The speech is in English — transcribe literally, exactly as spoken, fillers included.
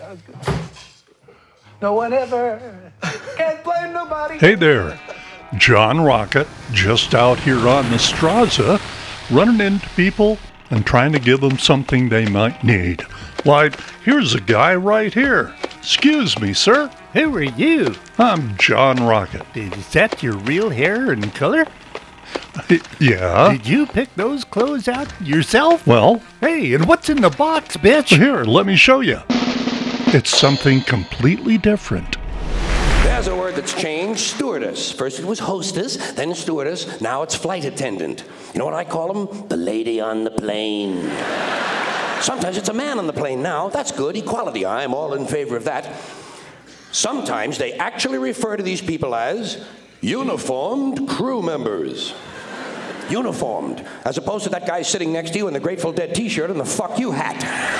No one ever. Can't blame nobody. Hey there, John Rocket, just out here on the Straza, running into people and trying to give them something they might need. Why, here's a guy right here. Excuse me, sir. Who are you? I'm John Rocket. Is that your real hair and color? Yeah? Did you pick those clothes out yourself? Well, Hey, and what's in the box, bitch? here, let me show you. It's something completely different. There's a word that's changed, stewardess. First it was hostess, then stewardess, now it's flight attendant. You know what I call them? The lady on the plane. Sometimes it's a man on the plane now. That's good, equality. I'm all in favor of that. Sometimes they actually refer to these people as uniformed crew members. Uniformed, as opposed to that guy sitting next to you in the Grateful Dead t-shirt and the fuck you hat.